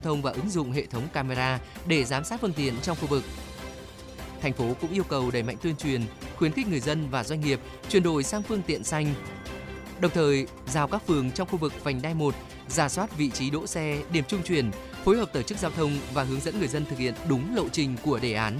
thông và ứng dụng hệ thống camera để giám sát phương tiện trong khu vực. Thành phố cũng yêu cầu đẩy mạnh tuyên truyền, khuyến khích người dân và doanh nghiệp chuyển đổi sang phương tiện xanh. Đồng thời, giao các phường trong khu vực vành đai 1 rà soát vị trí đỗ xe, điểm trung chuyển, phối hợp tổ chức giao thông và hướng dẫn người dân thực hiện đúng lộ trình của đề án.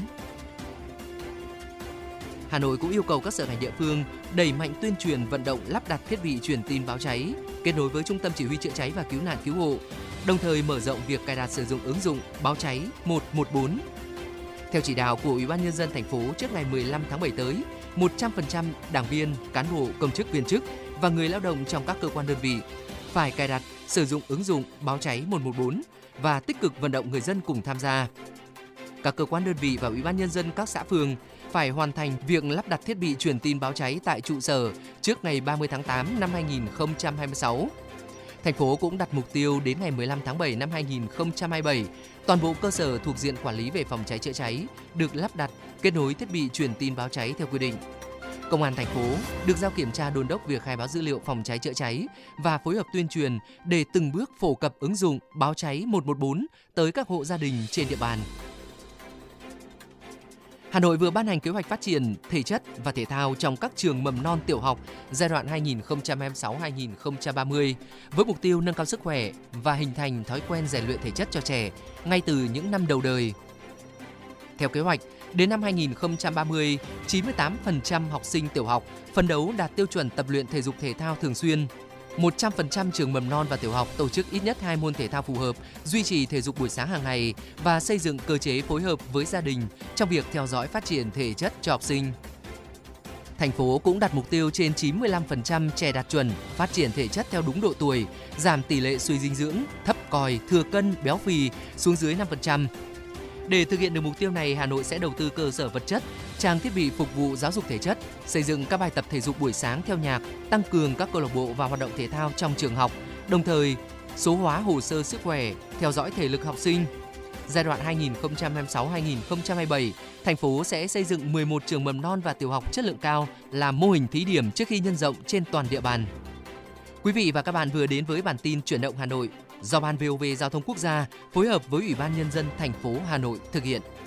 Hà Nội cũng yêu cầu các sở ngành địa phương đẩy mạnh tuyên truyền vận động lắp đặt thiết bị truyền tin báo cháy, kết nối với Trung tâm Chỉ huy Chữa cháy và Cứu nạn Cứu hộ, đồng thời mở rộng việc cài đặt sử dụng ứng dụng báo cháy 114. Theo chỉ đạo của Ủy ban Nhân dân thành phố, trước ngày 15 tháng 7 tới, 100% đảng viên, cán bộ, công chức viên chức và người lao động trong các cơ quan đơn vị phải cài đặt sử dụng ứng dụng báo cháy 114 và tích cực vận động người dân cùng tham gia. Các cơ quan đơn vị và Ủy ban Nhân dân các xã phường phải hoàn thành việc lắp đặt thiết bị truyền tin báo cháy tại trụ sở trước ngày 30 tháng 8 năm 2026. Thành phố cũng đặt mục tiêu đến ngày 15 tháng 7 năm 2027, toàn bộ cơ sở thuộc diện quản lý về phòng cháy chữa cháy được lắp đặt, kết nối thiết bị truyền tin báo cháy theo quy định. Công an thành phố được giao kiểm tra đôn đốc việc khai báo dữ liệu phòng cháy chữa cháy và phối hợp tuyên truyền để từng bước phổ cập ứng dụng báo cháy 114 tới các hộ gia đình trên địa bàn. Hà Nội vừa ban hành kế hoạch phát triển thể chất và thể thao trong các trường mầm non tiểu học giai đoạn 2026-2030 với mục tiêu nâng cao sức khỏe và hình thành thói quen rèn luyện thể chất cho trẻ ngay từ những năm đầu đời. Theo kế hoạch, đến năm 2030, 98% học sinh tiểu học phấn đấu đạt tiêu chuẩn tập luyện thể dục thể thao thường xuyên. 100% trường mầm non và tiểu học tổ chức ít nhất 2 môn thể thao phù hợp, duy trì thể dục buổi sáng hàng ngày và xây dựng cơ chế phối hợp với gia đình trong việc theo dõi phát triển thể chất cho học sinh. Thành phố cũng đặt mục tiêu trên 95% trẻ đạt chuẩn phát triển thể chất theo đúng độ tuổi, giảm tỷ lệ suy dinh dưỡng, thấp còi, thừa cân, béo phì xuống dưới 5%. Để thực hiện được mục tiêu này, Hà Nội sẽ đầu tư cơ sở vật chất, trang thiết bị phục vụ giáo dục thể chất, xây dựng các bài tập thể dục buổi sáng theo nhạc, tăng cường các câu lạc bộ và hoạt động thể thao trong trường học, đồng thời số hóa hồ sơ sức khỏe, theo dõi thể lực học sinh. Giai đoạn 2026-2027, thành phố sẽ xây dựng 11 trường mầm non và tiểu học chất lượng cao làm mô hình thí điểm trước khi nhân rộng trên toàn địa bàn. Quý vị và các bạn vừa đến với bản tin Chuyển động Hà Nội do Ban VOV Giao thông Quốc gia phối hợp với Ủy ban Nhân dân thành phố Hà Nội thực hiện.